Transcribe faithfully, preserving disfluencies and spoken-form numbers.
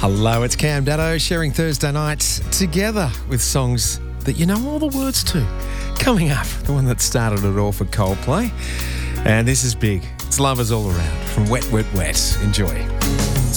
Hello, it's Cam Daddo sharing Thursday nights together with songs that you know all the words to. Coming up, the one that started it all for Coldplay. And this is big. It's Lovers All Around from Wet, Wet, Wet. Enjoy.